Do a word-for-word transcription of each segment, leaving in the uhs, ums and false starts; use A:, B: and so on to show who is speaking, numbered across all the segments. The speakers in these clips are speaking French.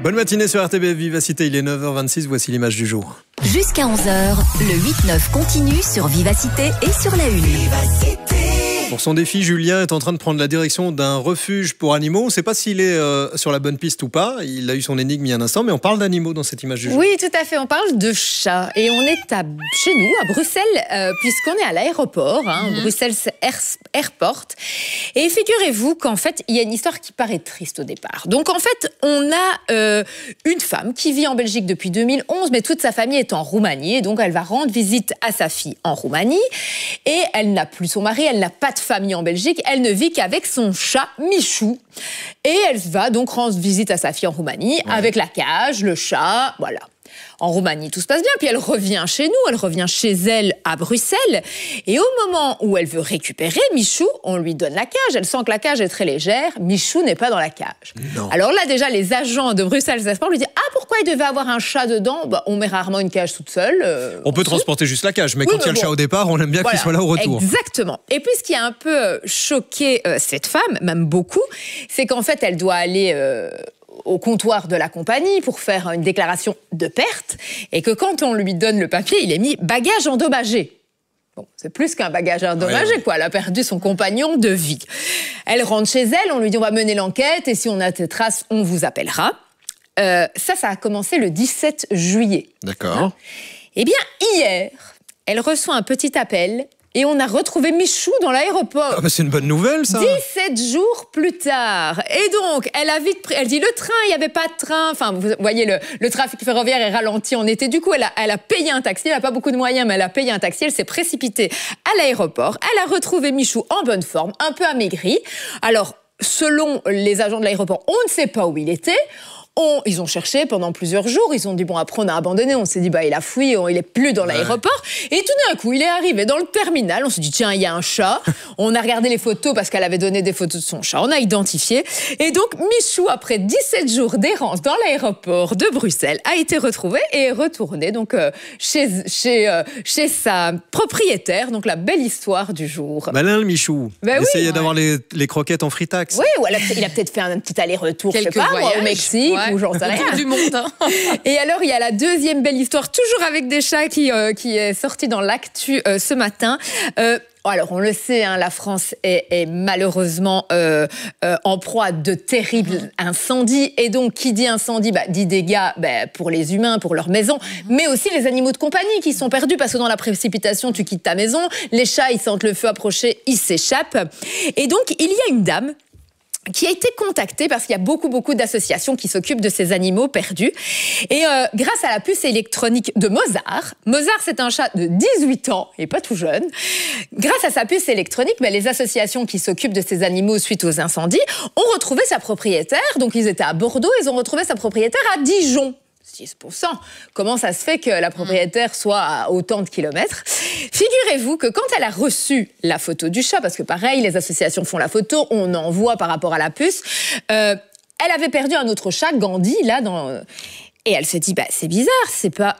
A: Bonne matinée sur R T B F Vivacité, il est neuf heures vingt-six, voici l'image du jour.
B: Jusqu'à onze heures, le huit neuf continue sur Vivacité et sur la Une. Vivacité.
A: Pour son défi, Julien est en train de prendre la direction d'un refuge pour animaux. On ne sait pas s'il est euh, sur la bonne piste ou pas. Il a eu son énigme il y a un instant, mais on parle d'animaux dans cette image du jour.
C: Oui, tout à fait. On parle de chats. Et on est à, chez nous, à Bruxelles, euh, puisqu'on est à l'aéroport, hein, mm-hmm. Bruxelles Airport. Et figurez-vous qu'en fait, il y a une histoire qui paraît triste au départ. Donc en fait, on a euh, une femme qui vit en Belgique depuis deux mille onze, mais toute sa famille est en Roumanie. Et donc elle va rendre visite à sa fille en Roumanie. Et elle n'a plus son mari, elle n'a pas de famille en Belgique, elle ne vit qu'avec son chat Michou. Et elle va donc rendre visite à sa fille en Roumanie, ouais. avec la cage, le chat, voilà. En Roumanie, tout se passe bien, puis elle revient chez nous, elle revient chez elle à Bruxelles, et au moment où elle veut récupérer Michou, on lui donne la cage, elle sent que la cage est très légère, Michou n'est pas dans la cage. Non. Alors là, déjà, les agents de Bruxelles Airport lui disent « Ah, pourquoi il devait avoir un chat dedans ?» Bah, on met rarement une cage toute seule. Euh,
A: on peut ensuite. transporter juste la cage, mais oui, quand il y a bon. le chat au départ, on aime bien voilà. qu'il soit là au retour.
C: Exactement. Et puis, ce qui a un peu choqué euh, cette femme, même beaucoup, c'est qu'en fait, elle doit aller... Euh, au comptoir de la compagnie pour faire une déclaration de perte et que quand on lui donne le papier, il est mis « bagage endommagé ». Bon, c'est plus qu'un bagage endommagé, ouais. quoi. Elle a perdu son compagnon de vie. Elle rentre chez elle, on lui dit « on va mener l'enquête et si on a des traces, on vous appellera ». Euh, ça, ça a commencé le dix-sept juillet.
A: D'accord.
C: Hein. Eh bien, hier, elle reçoit un petit appel et on a retrouvé Michou dans l'aéroport.
A: Ah bah c'est une bonne nouvelle, ça.
C: dix-sept jours plus tard. Et donc, elle a vite pris... Elle dit, le train, il n'y avait pas de train. Enfin, vous voyez, le, le trafic ferroviaire est ralenti en été. Du coup, elle a, elle a payé un taxi. Elle n'a pas beaucoup de moyens, mais elle a payé un taxi. Elle s'est précipitée à l'aéroport. Elle a retrouvé Michou en bonne forme, un peu amaigri. Alors, selon les agents de l'aéroport, on ne sait pas où il était. On, ils ont cherché pendant plusieurs jours, ils ont dit, bon, après on a abandonné, on s'est dit, bah il a fui, on, il est plus dans l'aéroport. Ouais. Et tout d'un coup, il est arrivé dans le terminal, on s'est dit, tiens, il y a un chat. On a regardé les photos parce qu'elle avait donné des photos de son chat, on a identifié. Et donc, Michou, après dix-sept jours d'errance dans l'aéroport de Bruxelles, a été retrouvé et est retourné donc, euh, chez, chez, euh, chez sa propriétaire. Donc, la belle histoire du jour.
A: Malin, le Michou.
C: Ben
A: il essayait
C: oui,
A: d'avoir ouais. les, les croquettes en fritax.
C: Oui, ou elle a, il a peut-être fait un petit aller-retour, je sais pas, moi, au Mexique. Ouais. Ou j'en sais rien.
D: Du monde. Hein.
C: Et alors, il y a la deuxième belle histoire, toujours avec des chats, qui, euh, qui est sortie dans l'actu euh, ce matin. Euh, alors, on le sait, hein, la France est, est malheureusement euh, euh, en proie à de terribles incendies. Et donc, qui dit incendie, bah, dit dégâts bah, pour les humains, pour leur maison, mais aussi les animaux de compagnie qui sont perdus parce que dans la précipitation, tu quittes ta maison. Les chats, ils sentent le feu approcher, ils s'échappent. Et donc, il y a une dame qui a été contactée parce qu'il y a beaucoup, beaucoup d'associations qui s'occupent de ces animaux perdus. Et euh, grâce à la puce électronique de Mozart, Mozart, c'est un chat de dix-huit ans, et pas tout jeune, grâce à sa puce électronique, ben, les associations qui s'occupent de ces animaux suite aux incendies ont retrouvé sa propriétaire. Donc, ils étaient à Bordeaux, ils ont retrouvé sa propriétaire à Dijon. six pour cent. Comment ça se fait que la propriétaire soit à autant de kilomètres? Figurez-vous que quand elle a reçu la photo du chat, parce que pareil, les associations font la photo, on envoie par rapport à la puce, euh, elle avait perdu un autre chat, Gandhi, là, dans... Et elle se dit, bah, c'est bizarre, c'est pas...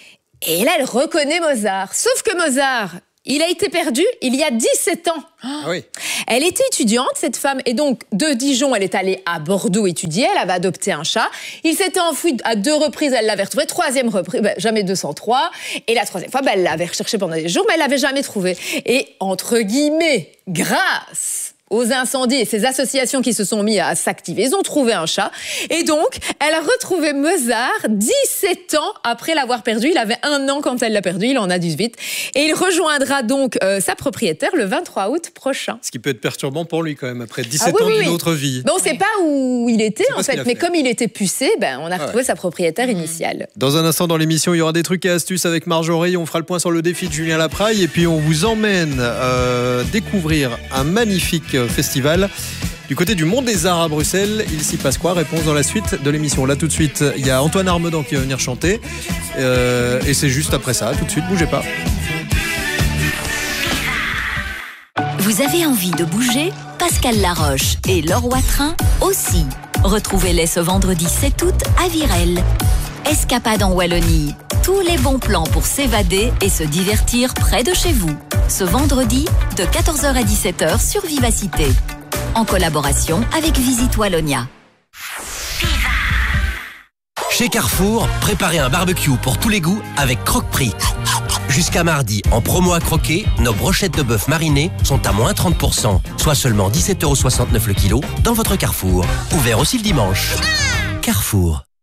C: Et là, elle reconnaît Mozart. Sauf que Mozart, il a été perdu il y a dix-sept ans.
A: Ah oui.
C: Elle était étudiante, cette femme, et donc de Dijon, elle est allée à Bordeaux étudier, elle avait adopté un chat. Il s'était enfoui à deux reprises, elle l'avait retrouvé. Troisième reprise, ben, jamais deux cent trois. Et la troisième fois, ben, elle l'avait recherché pendant des jours, mais elle l'avait jamais trouvé. Et entre guillemets, grâce aux incendies et ces associations qui se sont mis à s'activer, ils ont trouvé un chat. Et donc, elle a retrouvé Mozart dix-sept ans après l'avoir perdu. Il avait un an quand elle l'a perdu, il en a dix-huit. Et il rejoindra donc euh, sa propriétaire le vingt-trois août prochain.
A: Ce qui peut être perturbant pour lui quand même, après dix-sept
C: ah, oui,
A: ans
C: oui,
A: d'une
C: oui.
A: autre vie.
C: Mais on ne sait pas où il était en fait,
A: mais
C: fait, comme il était pucé, ben, on a retrouvé ah ouais. sa propriétaire initiale.
A: Dans un instant dans l'émission, il y aura des trucs et astuces avec Marjorie, on fera le point sur le défi de Julien Lapraille et puis on vous emmène euh, découvrir un magnifique festival. Du côté du Mont des Arts à Bruxelles, il s'y passe quoi? Réponse dans la suite de l'émission. Là tout de suite, il y a Antoine Armedan qui va venir chanter. Euh, et c'est juste après ça, tout de suite, bougez pas.
B: Vous avez envie de bouger? Pascal Laroche et Laure Watrin aussi. Retrouvez-les ce vendredi sept août à Virel. Escapade en Wallonie. Tous les bons plans pour s'évader et se divertir près de chez vous. Ce vendredi, de quatorze heures à dix-sept heures sur Vivacité. En collaboration avec Visite Wallonia.
D: Chez Carrefour, préparez un barbecue pour tous les goûts avec Croque-Prix. Jusqu'à mardi, en promo à croquer, nos brochettes de bœuf marinées sont à moins trente pour cent, soit seulement dix-sept euros soixante-neuf le kilo, dans votre Carrefour. Ouvert aussi le dimanche. Carrefour.